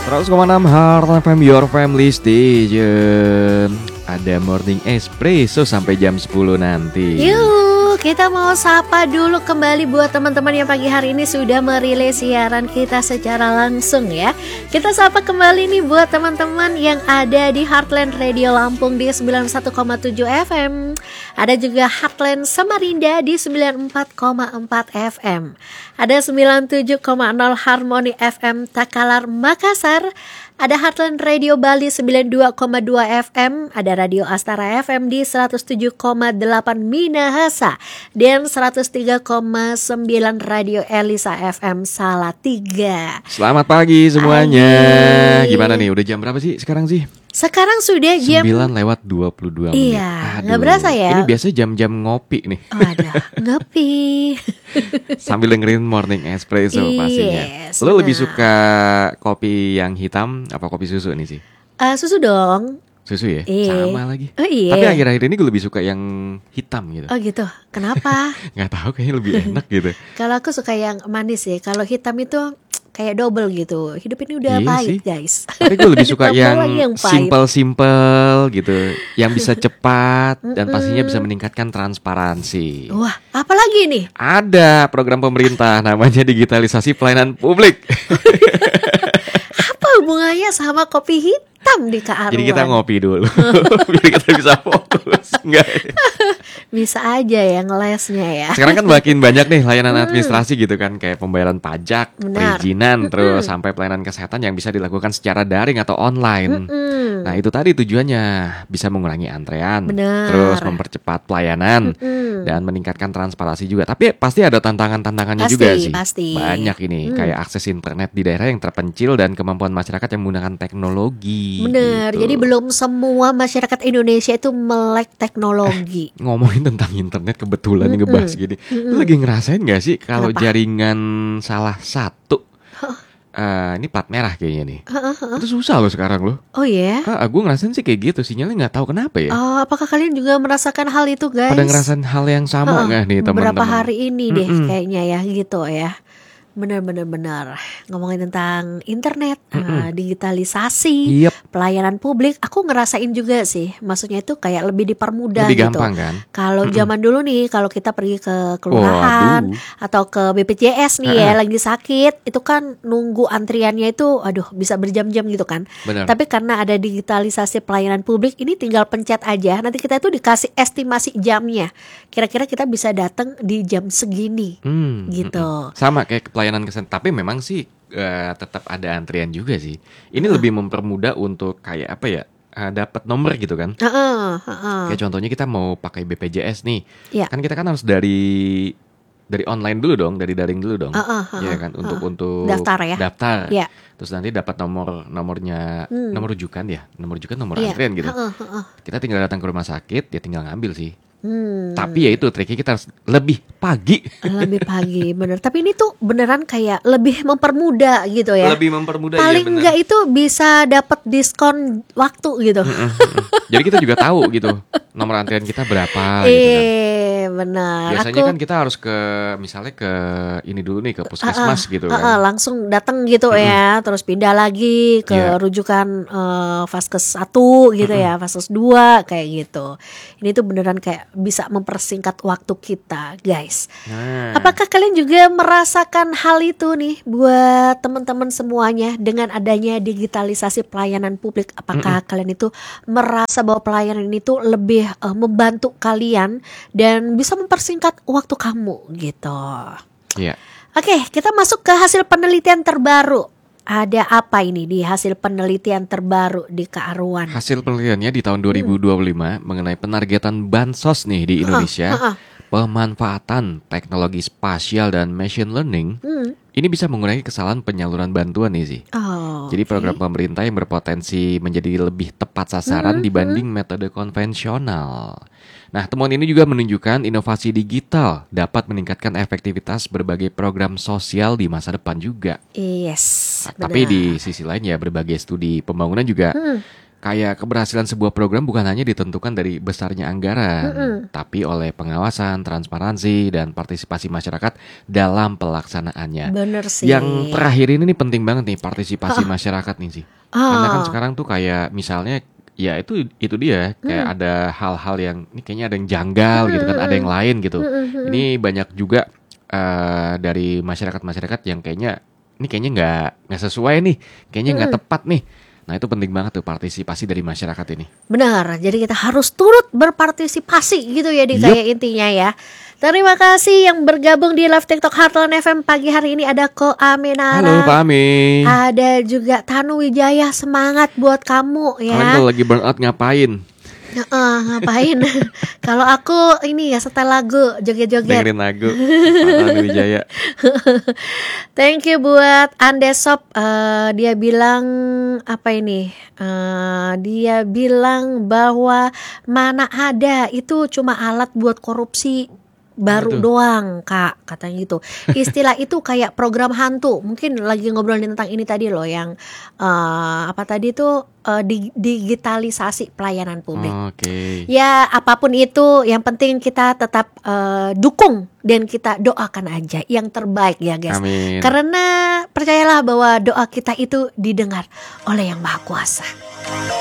100,6 Heart FM, your family station. Ada Morning Espresso sampai jam 10 nanti. Yuk, kita mau sapa dulu kembali buat teman-teman yang pagi hari ini sudah merilis siaran kita secara langsung ya. Kita sapa kembali nih buat teman-teman yang ada di Heartland Radio Lampung di 91,7 FM. Ada juga Heartland Samarinda di 94,4 FM. Ada 97,0 Harmony FM Takalar Makassar. Ada Heartland Radio Bali 92,2 FM, ada Radio Astara FM di 107,8 Minahasa dan 103,9 Radio Elisa FM Salatiga. Selamat pagi semuanya. Gimana nih, udah jam berapa sih sekarang sih? Sekarang sudah jam 9:22. Iya, nggak berasa ya. Ini biasanya jam-jam ngopi nih. Oh, ada ngopi. Sambil dengerin Morning Espresso pastinya. Lo lebih suka kopi yang hitam apa kopi susu nih sih? Susu dong. Susu ya? Sama lagi. Oh iya. Tapi akhir-akhir ini gue lebih suka yang hitam gitu. Oh gitu. Kenapa? Gak tahu, kayaknya lebih enak gitu. Kalau aku suka yang manis ya. Kalau hitam itu kayak double gitu. Hidup ini udah pahit guys. Tapi gue lebih suka yang simple-simple gitu, yang bisa cepat dan pastinya bisa meningkatkan transparansi. Wah, apa lagi nih? Ada program pemerintah namanya digitalisasi pelayanan publik. Apa hubungannya sama kopi hitam di Kak Arwan? Jadi kita ngopi dulu biar kita bisa fokus. Enggak. Bisa aja ya ngelesnya ya. Sekarang kan makin banyak nih layanan administrasi gitu kan, kayak pembayaran pajak, perizinan, terus sampai pelayanan kesehatan yang bisa dilakukan secara daring atau online. Nah itu tadi tujuannya, bisa mengurangi antrean, terus mempercepat pelayanan dan meningkatkan transparansi juga. Tapi pasti ada tantangannya juga sih. Pasti. Banyak ini, kayak akses internet di daerah yang terpencil dan kemampuan masyarakat yang menggunakan teknologi. Bener, gitu. jadi belum semua masyarakat Indonesia itu melek teknologi. Ngomongin tentang internet kebetulan ngebahas gini, lu lagi ngerasain gak sih kalau jaringan salah satu ini plat merah kayaknya nih, itu susah loh sekarang loh. Oh ya? Gue ngerasain sih kayak gitu, sinyalnya nggak tahu kenapa ya. Oh, apakah kalian juga merasakan hal itu guys? Pada ngerasain hal yang sama nggak nih teman-teman? Beberapa hari ini deh kayaknya ya gitu ya. Benar ngomongin tentang internet, digitalisasi, pelayanan publik, aku ngerasain juga sih. Maksudnya itu kayak lebih dipermudah lebih gitu. Gampang kan? Kalau zaman dulu nih, kalau kita pergi ke kelurahan atau ke BPJS nih ya lagi sakit, itu kan nunggu antriannya itu, bisa berjam-jam gitu kan. Bener. Tapi karena ada digitalisasi pelayanan publik, ini tinggal pencet aja. Nanti kita itu dikasih estimasi jamnya. Kira-kira kita bisa datang di jam segini, gitu. Sama kayak pelayanan kesehatan, tapi memang sih tetap ada antrian juga sih. Ini lebih mempermudah untuk kayak apa ya, dapat nomor gitu kan. Kayak contohnya kita mau pakai BPJS nih, kan kita kan harus dari online dulu dong, dari daring dulu dong, ya kan, untuk daftar. Terus nanti dapat nomornya, nomor rujukan ya, nomor antrian gitu. Kita tinggal datang ke rumah sakit, dia tinggal ngambil sih. Tapi ya itu triknya, kita harus lebih pagi. Bener. Tapi ini tuh beneran kayak lebih mempermudah gitu ya. Lebih mempermudah. Paling enggak itu bisa dapat diskon waktu gitu. Jadi kita juga tahu gitu nomor antrian kita berapa gitu kan. Benar. Biasanya kan kita harus misalnya ke ini dulu nih, ke puskesmas gitu kan. Langsung datang gitu ya, terus pindah lagi ke rujukan Vaskes 1 gitu ya, Vaskes 2 kayak gitu. Ini tuh beneran kayak bisa mempersingkat waktu kita, guys. Apakah kalian juga merasakan hal itu nih buat teman-teman semuanya dengan adanya digitalisasi pelayanan publik? Apakah kalian itu merasa bahwa pelayanan ini tuh lebih membantu kalian dan bisa mempersingkat waktu kamu gitu? Iya. Oke, kita masuk ke hasil penelitian terbaru. Ada apa ini di hasil penelitian terbaru di Kak Arwan? Hasil penelitiannya di tahun 2025 mengenai penargetan bansos nih di Indonesia. Pemanfaatan teknologi spasial dan machine learning ini bisa mengurangi kesalahan penyaluran bantuan nih sih. Jadi program pemerintah yang berpotensi menjadi lebih tepat sasaran dibanding metode konvensional. Nah, temuan ini juga menunjukkan inovasi digital dapat meningkatkan efektivitas berbagai program sosial di masa depan juga. Yes. Tapi di sisi lain ya, berbagai studi pembangunan juga kayak keberhasilan sebuah program bukan hanya ditentukan dari besarnya anggaran, tapi oleh pengawasan, transparansi, dan partisipasi masyarakat dalam pelaksanaannya. Bener sih. Yang terakhir ini nih penting banget nih, partisipasi masyarakat nih sih. Karena kan sekarang tuh kayak misalnya ya itu dia kayak ada hal-hal yang ini kayaknya ada yang janggal gitu kan, ada yang lain gitu. Ini banyak juga dari masyarakat yang kayaknya ini kayaknya nggak sesuai nih, kayaknya nggak tepat nih. Nah itu penting banget tuh partisipasi dari masyarakat ini. Benar, jadi kita harus turut berpartisipasi gitu ya kayak intinya ya. Terima kasih yang bergabung di live TikTok Heartland FM pagi hari ini. Ada Ko Aminara. Halo Pak Ami. Ada juga Tanu Wijaya, semangat buat kamu ya. Kalian kalau lagi burnout ngapain? Ngapain? Kalau aku ini ya setel lagu, joget-joget. Dengerin lagu Tanu Wijaya. Thank you buat Andesop. Dia bilang apa ini? Dia bilang bahwa mana ada itu cuma alat buat korupsi baru doang Kak, katanya gitu. Istilah itu kayak program hantu. Mungkin lagi ngobrolin tentang ini tadi loh, yang apa tadi tuh digitalisasi pelayanan publik. Ya apapun itu, yang penting kita tetap dukung dan kita doakan aja yang terbaik ya guys. Amin. Karena percayalah bahwa doa kita itu didengar oleh Yang Maha Kuasa.